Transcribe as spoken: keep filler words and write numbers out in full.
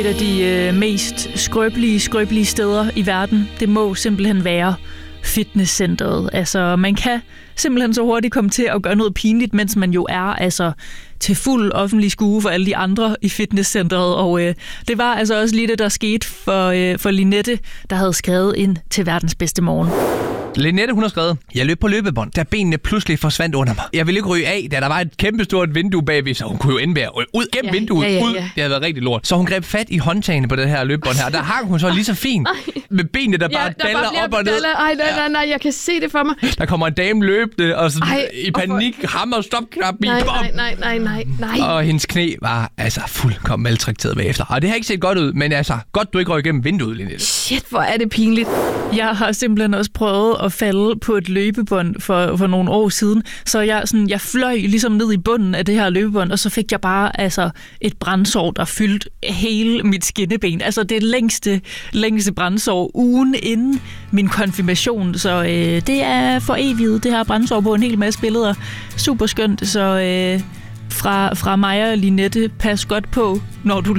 Et af de øh, mest skrøbelige, skrøbelige steder i verden, det må simpelthen være fitnesscenteret. Altså, man kan simpelthen så hurtigt komme til at gøre noget pinligt, mens man jo er altså til fuld offentlig skue for alle de andre i fitnesscenteret. Og øh, det var altså også lige det, der skete for, øh, for Linette, der havde skrevet ind til verdens bedste morgen. Linette, hun har skrevet, jeg løb på løbebånd, da benene pludselig forsvandt under mig. Jeg ville ikke ryge af, da der var et kæmpestort vindue bagved, så hun kunne jo ende med at ryge ud gennem ja, vinduet. Ja, ja, ja. Ud. Det havde været rigtig lort. Så hun greb fat i håndtagene på det her løbebånd her, der hang hun så lige så fint. Med benene, der bare ja, daller op og ned. Ej, nej, nej, nej, jeg kan se det for mig. Der kommer en dame løbende, og så Ej, i panik for... hammer stopknap i. Nej, nej, nej, nej, nej, nej. Og hendes knæ var altså fuldkommen maltrakteret bagefter. Og det har ikke set godt ud, men altså, godt du ikke røg igennem vinduet, Linette. Shit, hvor er det pinligt. Jeg har simpelthen også prøvet at falde på et løbebånd for, for nogle år siden, så jeg, sådan, jeg fløj ligesom ned i bunden af det her løbebånd, og så fik jeg bare altså, et brandsår, der fyldte hele mit skinneben. Altså det længste, længste brandsår ugen inden min konfirmation, så øh, det er for evigt, det her brandsår på en hel masse billeder. Super skønt, så øh, fra, fra mig og Linette, pas godt på, når du